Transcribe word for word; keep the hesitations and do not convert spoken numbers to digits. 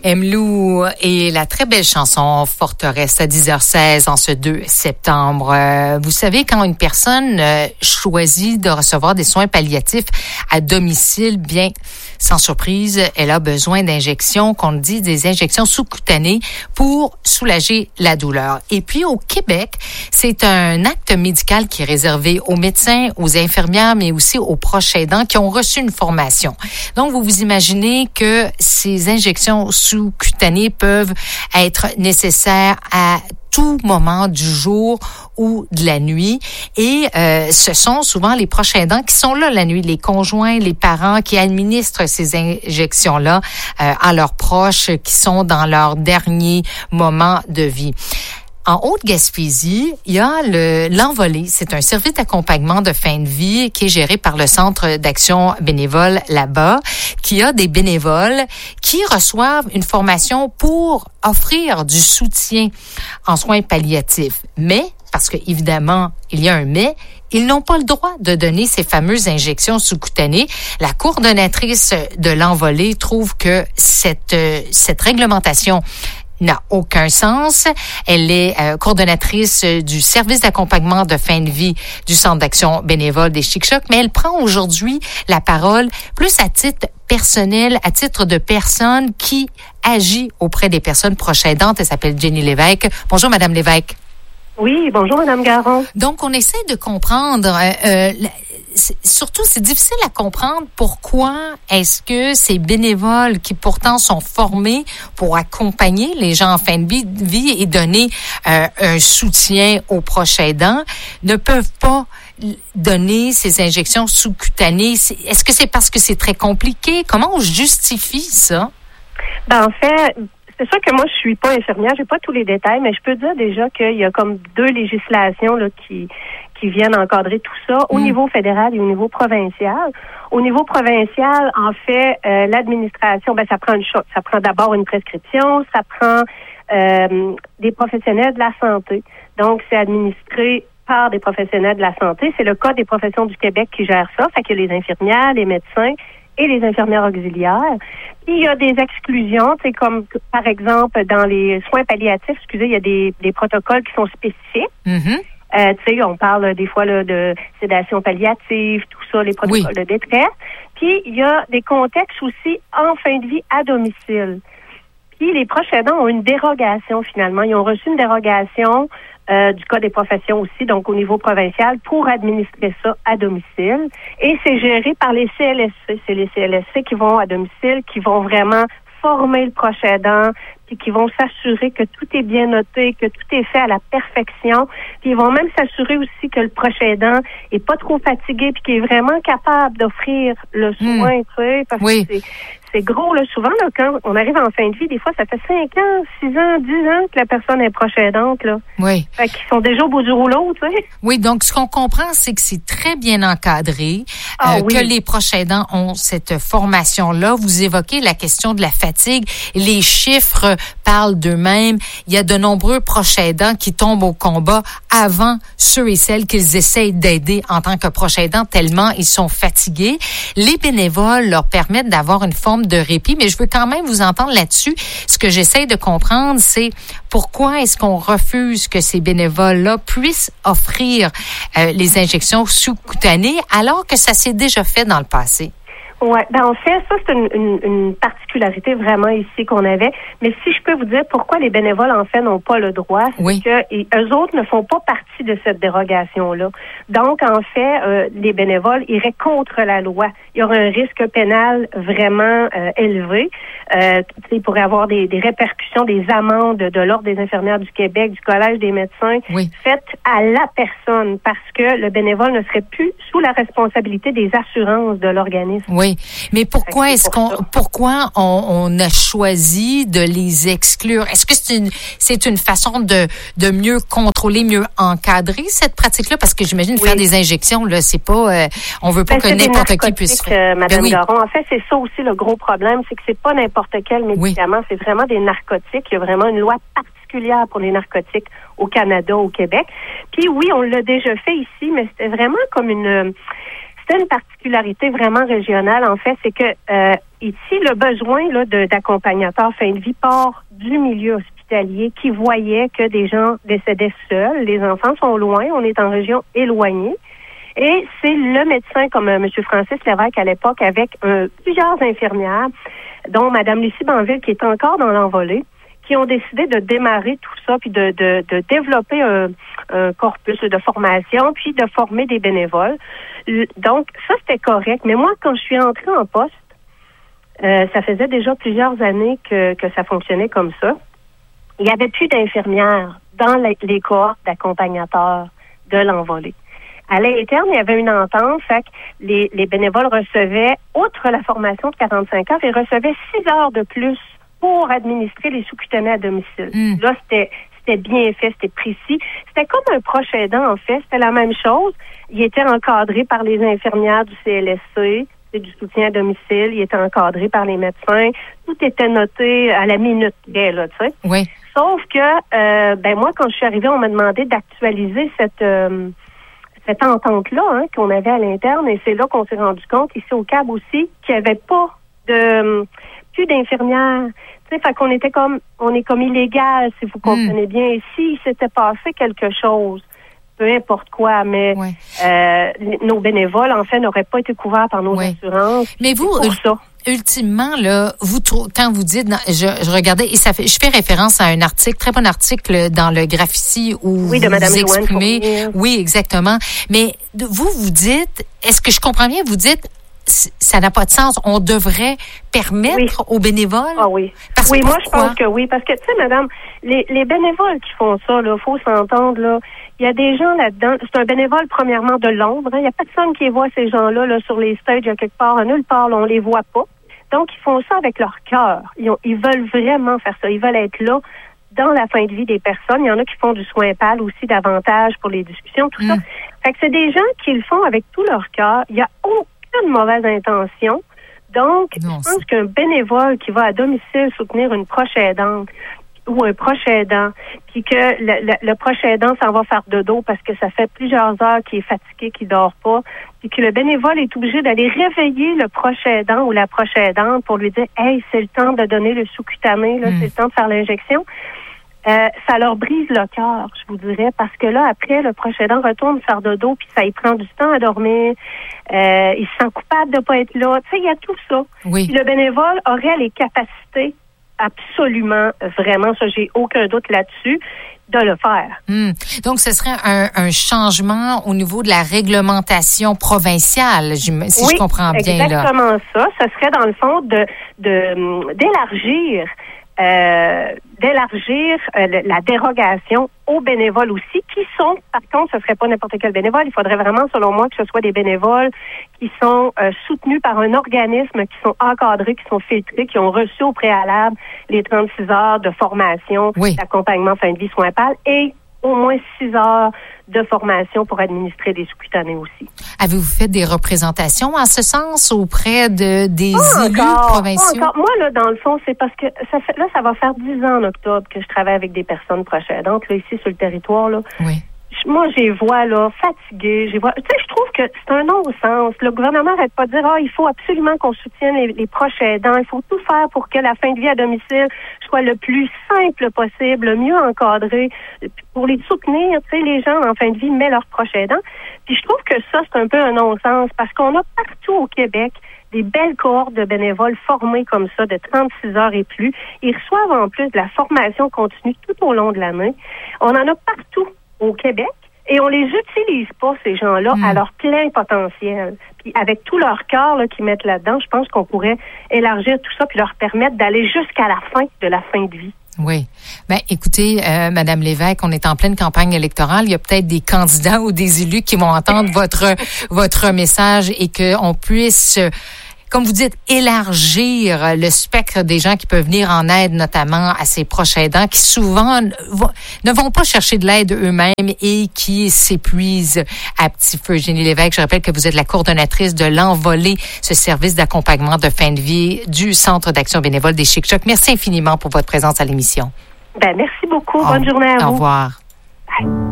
Emlou et la très belle chanson Forteresse à dix heures seize en ce deux septembre. Euh, vous savez, quand une personne euh, choisit de recevoir des soins palliatifs à domicile, bien, sans surprise, elle a besoin d'injections, qu'on dit des injections sous-cutanées pour soulager la douleur. Et puis, au Québec, c'est un acte médical qui est réservé aux médecins, aux infirmières, mais aussi aux proches aidants qui ont reçu une formation. Donc, vous vous imaginez que ces injections sous-cutanées peuvent être nécessaires à tout moment du jour ou de la nuit. Et euh, ce sont souvent les proches aidants qui sont là la nuit, les conjoints, les parents qui administrent ces injections-là euh, à leurs proches qui sont dans leur dernier moment de vie. En Haute-Gaspésie, il y a le l'Envolée. C'est un service d'accompagnement de fin de vie qui est géré par le Centre d'action bénévole là-bas, qui a des bénévoles qui reçoivent une formation pour offrir du soutien en soins palliatifs. Mais, parce que évidemment, il y a un mais, ils n'ont pas le droit de donner ces fameuses injections sous-cutanées. La coordonnatrice de l'Envolée trouve que cette, cette réglementation n'a aucun sens. Elle est euh, coordonnatrice du service d'accompagnement de fin de vie du Centre d'action bénévole des Chic-Chocs, mais elle prend aujourd'hui la parole plus à titre personnel, à titre de personne qui agit auprès des personnes proches aidantes. Elle s'appelle Jenny Lévesque. Bonjour, Madame Lévesque. Oui, bonjour, Madame Garon. Donc, on essaie de comprendre... Euh, euh, C'est, surtout, c'est difficile à comprendre pourquoi est-ce que ces bénévoles qui pourtant sont formés pour accompagner les gens en fin de vie et donner euh, un soutien aux proches aidants ne peuvent pas donner ces injections sous-cutanées. C'est, est-ce que c'est parce que c'est très compliqué? Comment on justifie ça? Ben, en fait... C'est sûr que moi, je suis pas infirmière, j'ai pas tous les détails, mais je peux dire déjà qu'il y a comme deux législations là, qui qui viennent encadrer tout ça au mmh. niveau fédéral et au niveau provincial. Au niveau provincial, en fait, euh, l'administration, ben ça prend une chose, ça prend d'abord une prescription, ça prend euh, des professionnels de la santé. Donc, c'est administré par des professionnels de la santé. C'est le Code des professions du Québec qui gère ça. Fait que les infirmières, les médecins et les infirmières auxiliaires. Puis, il y a des exclusions, c'est comme, par exemple, dans les soins palliatifs, excusez, il y a des, des protocoles qui sont spécifiques. Mm-hmm. Euh, tu sais, on parle des fois là, de sédation palliative, tout ça, les protocoles oui. de détresse. Puis, il y a des contextes aussi en fin de vie à domicile. Puis, les proches aidants ont une dérogation, finalement. Ils ont reçu une dérogation Euh, du Code des professions aussi, donc au niveau provincial, pour administrer ça à domicile. Et c'est géré par les C L S C. C'est les C L S C qui vont à domicile, qui vont vraiment former le proche aidant, puis qui vont s'assurer que tout est bien noté, que tout est fait à la perfection. Puis ils vont même s'assurer aussi que le proche aidant est pas trop fatigué, puis qu'il est vraiment capable d'offrir le soin, mmh. tu sais, parce oui. que c'est c'est gros, là, souvent, là, quand on arrive en fin de vie, des fois, ça fait cinq ans, six ans, dix ans que la personne est proche aidante, là. Oui. Fait qu'ils sont déjà au bout du rouleau, tu sais. Oui, donc, ce qu'on comprend, c'est que c'est très bien encadré, ah, euh, oui. que les proches aidants ont cette formation-là. Vous évoquez la question de la fatigue. Les chiffres parlent d'eux-mêmes. Il y a de nombreux proches aidants qui tombent au combat avant ceux et celles qu'ils essayent d'aider en tant que proches aidants, tellement ils sont fatigués. Les bénévoles leur permettent d'avoir une forme de répit, mais je veux quand même vous entendre là-dessus. Ce que j'essaie de comprendre, c'est pourquoi est-ce qu'on refuse que ces bénévoles-là puissent offrir euh, les injections sous-cutanées alors que ça s'est déjà fait dans le passé? Oui, ben en fait, ça, c'est une, une, une particularité vraiment ici qu'on avait. Mais si je peux vous dire pourquoi les bénévoles, en fait, n'ont pas le droit, c'est oui. que et eux autres ne font pas partie de cette dérogation-là. Donc, en fait, euh, les bénévoles iraient contre la loi. Il y aurait un risque pénal vraiment euh, élevé. Euh, il pourrait y avoir des, des répercussions, des amendes de l'Ordre des infirmières du Québec, du Collège des médecins, oui. faites à la personne parce que le bénévole ne serait plus sous la responsabilité des assurances de l'organisme. Oui, mais pourquoi est-ce qu'on, pourquoi on, on a choisi de les exclure? Est-ce que c'est une, c'est une façon de, de mieux contrôler, mieux encadrer cette pratique-là? Parce que j'imagine oui. faire des injections, là, c'est pas, euh, on veut pas ben, que n'importe qui puisse faire. Euh, Madame ben oui. Garon, en fait, c'est ça aussi le gros problème, c'est que c'est pas n'importe quel médicament, oui. c'est vraiment des narcotiques. Il y a vraiment une loi particulière pour les narcotiques au Canada, au Québec. Puis oui, on l'a déjà fait ici, mais c'était vraiment comme une c'était une particularité vraiment régionale, en fait, c'est que euh, ici, le besoin là, de, d'accompagnateurs fin de vie part du milieu hospitalier qui voyait que des gens décédaient seuls. Les enfants sont loin, on est en région éloignée. Et c'est le médecin, comme euh, M. Francis Lévesque à l'époque, avec euh, plusieurs infirmières, dont Mme Lucie Banville, qui est encore dans l'envolée, qui ont décidé de démarrer tout ça, puis de, de, de développer un, un corpus de formation, puis de former des bénévoles. Donc, ça, c'était correct. Mais moi, quand je suis entrée en poste, euh, ça faisait déjà plusieurs années que, que ça fonctionnait comme ça. Il n'y avait plus d'infirmières dans les, les cohortes d'accompagnateurs de l'envolée. À l'interne, il y avait une entente, fait que les, les bénévoles recevaient, outre la formation de quarante-cinq heures, ils recevaient six heures de plus pour administrer les sous-cutanés à domicile. Mm. Là, c'était c'était bien fait, c'était précis. C'était comme un proche aidant, en fait. C'était la même chose. Il était encadré par les infirmières du C L S C, c'est du soutien à domicile. Il était encadré par les médecins. Tout était noté à la minute près, là, tu sais. Oui. Sauf que, euh, ben moi, quand je suis arrivée, on m'a demandé d'actualiser cette... Euh, cette entente-là hein, qu'on avait à l'interne, et c'est là qu'on s'est rendu compte, ici au C A B aussi, qu'il n'y avait pas de plus d'infirmières. Tu sais, fait qu'on était comme, on est comme illégal, si vous comprenez mm. bien. Et s'il s'était passé quelque chose, peu importe quoi, mais ouais. euh, nos bénévoles, en fait, n'auraient pas été couverts par nos ouais. assurances. Mais vous, pour ça. Ultimement, là, vous quand vous dites, je, je regardais et ça fait, je fais référence à un article, très bon article dans le Graphici où oui, de vous Madame vous exprimez. Joanne, oui, exactement. Mais vous, vous dites, est-ce que je comprends bien? Vous dites, ça n'a pas de sens. On devrait permettre oui. aux bénévoles. Ah oui. Parce oui, pourquoi? moi je pense que oui, parce que tu sais, Madame, les, les bénévoles qui font ça, là, faut s'entendre là. Il y a des gens là-dedans. C'est un bénévole, premièrement, de l'ombre. Il hein. n'y a personne qui voit ces gens-là là, sur les stages, à quelque part, à nulle part, là, on les voit pas. Donc, ils font ça avec leur cœur. Ils, ont, ils veulent vraiment faire ça. Ils veulent être là dans la fin de vie des personnes. Il y en a qui font du soin pâle aussi davantage pour les discussions, tout mm. ça. Fait que c'est des gens qui le font avec tout leur cœur. Il n'y a aucune mauvaise intention. Donc, non, je pense c'est... qu'un bénévole qui va à domicile soutenir une proche aidante ou un proche aidant, puis que le, le, le proche aidant s'en va faire dodo parce que ça fait plusieurs heures qu'il est fatigué, qu'il dort pas, puis que le bénévole est obligé d'aller réveiller le proche aidant ou la proche aidante pour lui dire « Hey, c'est le temps de donner le sous-cutané, là, mmh. c'est le temps de faire l'injection », euh, ça leur brise le cœur, je vous dirais, parce que là, après, le proche aidant retourne faire dodo, puis ça y prend du temps à dormir, euh, il se sent coupable de pas être là, tu sais, il y a tout ça. Oui. Puis le bénévole aurait les capacités absolument, vraiment, ça, j'ai aucun doute là-dessus, de le faire. Mmh. Donc, ce serait un, un changement au niveau de la réglementation provinciale, si oui, je comprends bien. Oui, exactement là. ça. Ce serait, dans le fond, de, de d'élargir Euh, d'élargir euh, la dérogation aux bénévoles aussi, qui sont, par contre, ce ne serait pas n'importe quel bénévole, il faudrait vraiment, selon moi, que ce soit des bénévoles qui sont euh, soutenus par un organisme, qui sont encadrés, qui sont filtrés, qui ont reçu au préalable les trente-six heures de formation, oui. d'accompagnement fin de vie soins pâles et au moins six heures de formation pour administrer des sous-cutanés aussi. Avez-vous fait des représentations en ce sens auprès de des pas élus encore, provinciaux? Pas encore. Moi, là, dans le fond, c'est parce que ça fait, là, ça va faire dix ans en octobre que je travaille avec des personnes proches aidantes, là, ici, sur le territoire, là. Oui. Moi, j'ai vois, là, fatiguée. J'ai vois, tu sais, je trouve que c'est un non-sens. Le gouvernement n'arrête pas de dire, ah, il faut absolument qu'on soutienne les, les proches aidants. Il faut tout faire pour que la fin de vie à domicile soit le plus simple possible, le mieux encadré, pour les soutenir, tu sais, les gens en fin de vie, mais leurs proches aidants. Puis je trouve que ça, c'est un peu un non-sens parce qu'on a partout au Québec des belles cohortes de bénévoles formés comme ça, de trente-six heures et plus. Ils reçoivent en plus de la formation continue tout au long de l'année. On en a partout au Québec et on les utilise pas, ces gens-là, mmh. à leur plein potentiel. Puis avec tout leur cœur là, qu'ils mettent là-dedans, je pense qu'on pourrait élargir tout ça puis leur permettre d'aller jusqu'à la fin de la fin de vie. Oui. Ben, écoutez, euh, Madame Lévesque, on est en pleine campagne électorale. Il y a peut-être des candidats ou des élus qui vont entendre votre votre message et qu'on puisse, comme vous dites, élargir le spectre des gens qui peuvent venir en aide, notamment à ces proches aidants qui souvent ne vont pas chercher de l'aide eux-mêmes et qui s'épuisent à petit feu. Génie Lévesque, je rappelle que vous êtes la coordonnatrice de l'Envolée, ce service d'accompagnement de fin de vie du Centre d'action bénévole des Chic-Chocs. Merci infiniment pour votre présence à l'émission. Ben, merci beaucoup. Bonne au, journée à vous. Au revoir. Bye.